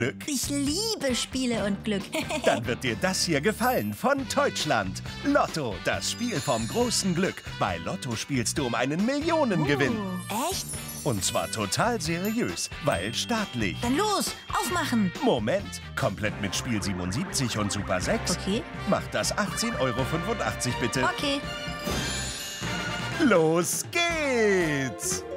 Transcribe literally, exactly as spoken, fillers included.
Glück? Ich liebe Spiele und Glück. Dann wird dir das hier gefallen von Deutschland. Lotto, das Spiel vom großen Glück. Bei Lotto spielst du um einen Millionengewinn. Oh, echt? Und zwar total seriös, weil staatlich. Dann los, aufmachen. Moment, komplett mit Spiel siebenundsiebzig und Super sechs? Okay. Mach das achtzehn Euro fünfundachtzig bitte. Okay. Los geht's!